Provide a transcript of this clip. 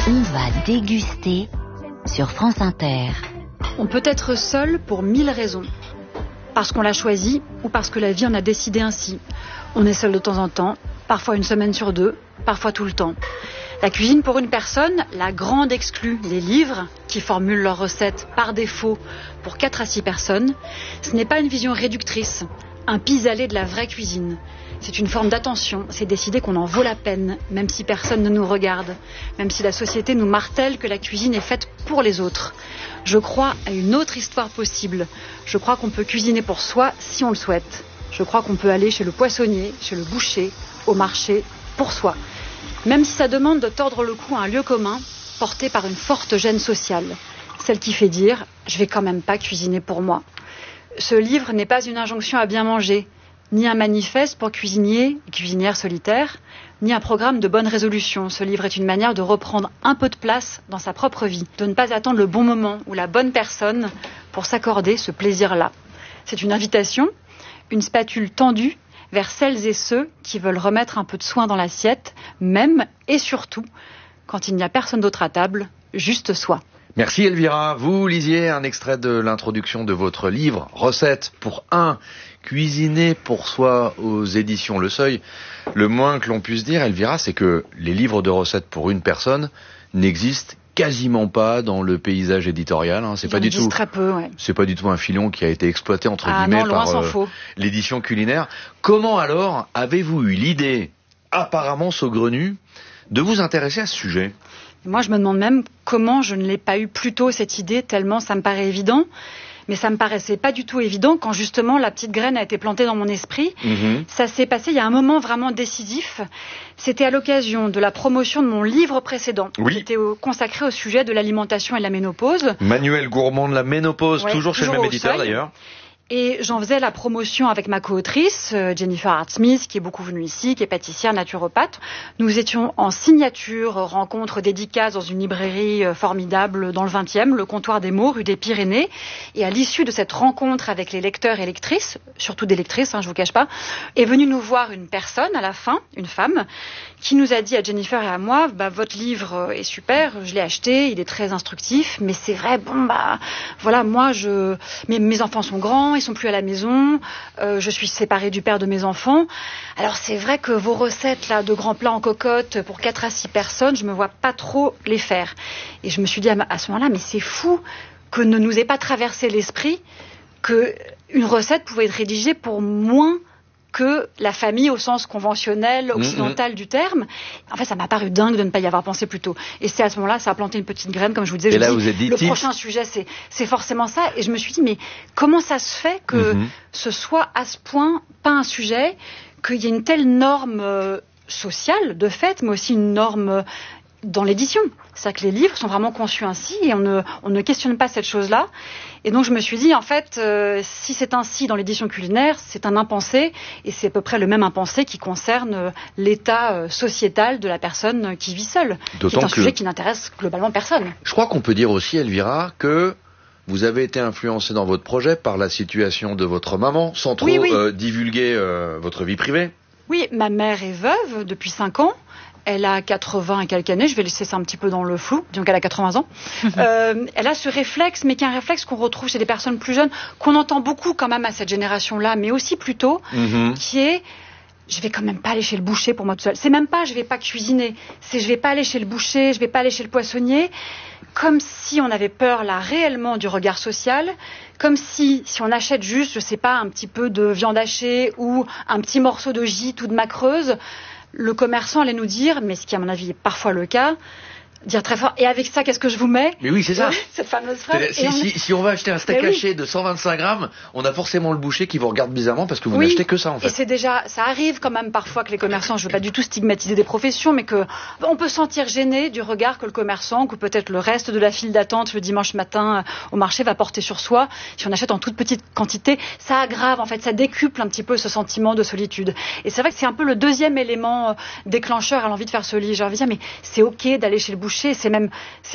On va déguster sur France Inter. On peut être seul pour 1000 raisons. Parce qu'on l'a choisi ou parce que la vie en a décidé ainsi. On est seul de temps en temps, parfois une semaine sur deux, parfois tout le temps. La cuisine pour une personne, la grande exclue, les livres qui formulent leurs recettes par défaut pour 4 à 6 personnes, ce n'est pas une vision réductrice, un pis-aller de la vraie cuisine. C'est une forme d'attention, c'est décider qu'on en vaut la peine, même si personne ne nous regarde, même si la société nous martèle que la cuisine est faite pour les autres. Je crois à une autre histoire possible. Je crois qu'on peut cuisiner pour soi si on le souhaite. Je crois qu'on peut aller chez le poissonnier, chez le boucher, au marché, pour soi. Même si ça demande de tordre le cou à un lieu commun, porté par une forte gêne sociale. Celle qui fait dire « je vais quand même pas cuisiner pour moi ». Ce livre n'est pas une injonction à bien manger, ni un manifeste pour cuisiniers et cuisinières solitaires, ni un programme de bonne résolution. Ce livre est une manière de reprendre un peu de place dans sa propre vie, de ne pas attendre le bon moment ou la bonne personne pour s'accorder ce plaisir-là. C'est une invitation, une spatule tendue vers celles et ceux qui veulent remettre un peu de soin dans l'assiette, même et surtout quand il n'y a personne d'autre à table, juste soi. Merci Elvira. Vous lisiez un extrait de l'introduction de votre livre « Recettes pour un ». Cuisiner pour soi aux éditions Le Seuil. Le moins que l'on puisse dire, Elvira, c'est que les livres de recettes pour une personne n'existent quasiment pas dans le paysage éditorial. C'est pas du tout. Très peu, ouais. C'est pas du tout un filon qui a été exploité entre guillemets par l'édition culinaire. Comment alors avez-vous eu l'idée, apparemment saugrenue, de vous intéresser à ce sujet ? Moi, je me demande même comment je ne l'ai pas eu plus tôt cette idée, tellement ça me paraît évident. Mais ça me paraissait pas du tout évident quand justement la petite graine a été plantée dans mon esprit. Ça s'est passé il y a un moment vraiment décisif. C'était à l'occasion de la promotion de mon livre précédent, qui était consacré au sujet de l'alimentation et de la ménopause. Manuel Gourmand de la ménopause, toujours chez le même éditeur d'ailleurs. Et j'en faisais la promotion avec ma co-autrice, Jennifer Hart-Smith, qui est beaucoup venue ici, qui est pâtissière, naturopathe. Nous étions en signature, rencontre dédicace dans une librairie formidable dans le 20e, le Comptoir des Mots, rue des Pyrénées. Et à l'issue de cette rencontre avec les lecteurs et lectrices, surtout des lectrices, je vous cache pas, est venue nous voir une personne à la fin, une femme, qui nous a dit à Jennifer et à moi, votre livre est super, je l'ai acheté, il est très instructif, mais c'est vrai, voilà, moi, mes enfants sont grands, ils sont plus à la maison, je suis séparée du père de mes enfants. Alors c'est vrai que vos recettes là de grands plats en cocotte pour 4 à 6 personnes, je me vois pas trop les faire. Et je me suis dit à ce moment-là, mais c'est fou que ne nous ait pas traversé l'esprit que une recette pouvait être rédigée pour moins que la famille au sens conventionnel, occidental du terme. En fait, ça m'a paru dingue de ne pas y avoir pensé plus tôt. Et c'est à ce moment-là, ça a planté une petite graine, comme je vous disais. Le prochain sujet, c'est forcément ça. Et je me suis dit, mais comment ça se fait que ce soit à ce point pas un sujet, qu'il y ait une telle norme sociale, de fait, mais aussi une norme dans l'édition. C'est-à-dire que les livres sont vraiment conçus ainsi et on ne questionne pas cette chose-là. Et donc je me suis dit, en fait, si c'est ainsi dans l'édition culinaire, c'est un impensé et c'est à peu près le même impensé qui concerne l'état sociétal de la personne qui vit seule. C'est un sujet qui n'intéresse globalement personne. Je crois qu'on peut dire aussi, Elvira, que vous avez été influencée dans votre projet par la situation de votre maman, sans trop divulguer votre vie privée. Oui, ma mère est veuve depuis 5 ans. Elle a 80 et quelques années, je vais laisser ça un petit peu dans le flou, disons qu'elle a 80 ans. Elle a ce réflexe, mais qui est un réflexe qu'on retrouve chez des personnes plus jeunes, qu'on entend beaucoup quand même à cette génération-là, mais aussi plus tôt, qui est « je vais quand même pas aller chez le boucher pour moi tout seul ». C'est même pas « je vais pas cuisiner », c'est « je vais pas aller chez le boucher, je vais pas aller chez le poissonnier », comme si on avait peur là réellement du regard social, comme si on achète juste, je sais pas, un petit peu de viande hachée ou un petit morceau de gîte ou de mac creuse, le commerçant allait nous dire, mais ce qui à mon avis est parfois le cas, dire très fort, et avec ça, qu'est-ce que je vous mets ? Mais oui, c'est ça. Cette fameuse phrase. Si on va acheter un steak haché de 125 grammes, on a forcément le boucher qui vous regarde bizarrement parce que vous n'achetez que ça, en fait. Et c'est déjà, ça arrive quand même parfois que les commerçants, je veux pas du tout stigmatiser des professions, mais que on peut sentir gêné du regard que le commerçant, ou peut-être le reste de la file d'attente le dimanche matin au marché va porter sur soi. Si on achète en toute petite quantité, ça aggrave, en fait, ça décuple un petit peu ce sentiment de solitude. Et c'est vrai que c'est un peu le deuxième élément déclencheur à l'envie de faire ce livre. J'ai envie de dire, mais c'est ok d'aller chez le boucher, c'est